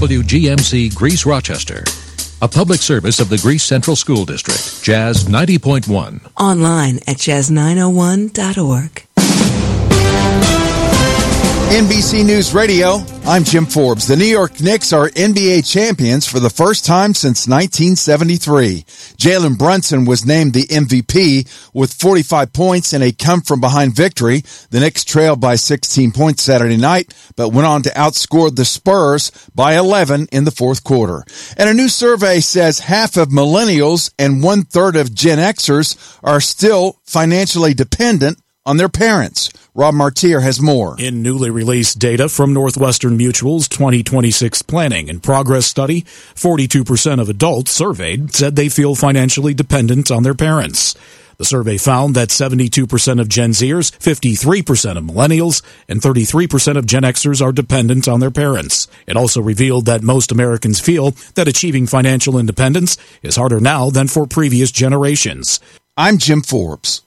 WGMC Greece Rochester. A public service of the Greece Central School District. Jazz 90.1. Online at jazz901.org. NBC News Radio, I'm Jim Forbes. The New York Knicks are NBA champions for the first time since 1973. Jalen Brunson was named the MVP with 45 points in a come-from-behind victory. The Knicks trailed by 16 points Saturday night, but went on to outscore the Spurs by 11 in the fourth quarter. And a new survey says half of millennials and one-third of Gen Xers are still financially dependent on their parents. Rob Martier has more. In newly released data from Northwestern Mutual's 2026 Planning and Progress Study, 42% of adults surveyed said they feel financially dependent on their parents. The survey found that 72% of Gen Zers, 53% of millennials, and 33% of Gen Xers are dependent on their parents. It also revealed that most Americans feel that achieving financial independence is harder now than for previous generations. I'm Jim Forbes.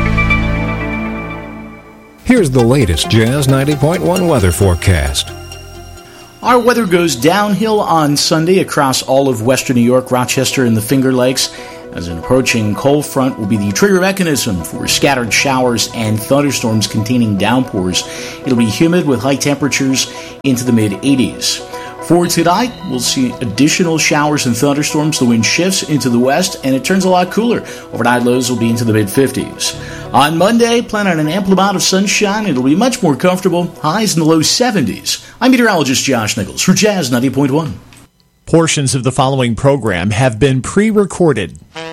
Here's the latest Jazz 90.1 weather forecast. Our weather goes downhill on Sunday across all of western New York, Rochester, and the Finger Lakes, as an approaching cold front will be the trigger mechanism for scattered showers and thunderstorms containing downpours. It'll be humid with high temperatures into the mid-80s. For tonight, we'll see additional showers and thunderstorms. The wind shifts into the west, and it turns a lot cooler. Overnight lows will be into the mid-50s. On Monday, plan on an ample amount of sunshine. It'll be much more comfortable. Highs in the low 70s. I'm meteorologist Josh Nichols for Jazz 90.1. Portions of the following program have been pre-recorded.